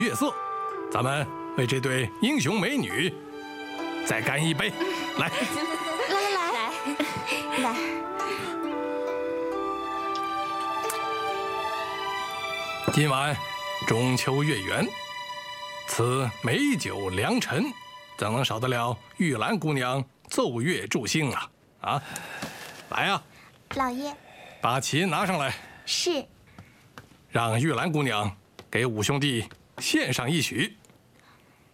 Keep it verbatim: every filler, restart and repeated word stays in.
月色，咱们为这对英雄美女再干一杯，来， 来来来来， 今晚中秋月圆，此美酒良辰，怎能少得了玉兰姑娘奏乐助兴啊！啊，来呀、啊， 老爷， 把琴拿上来。 是。 让玉兰姑娘给五兄弟献上一曲。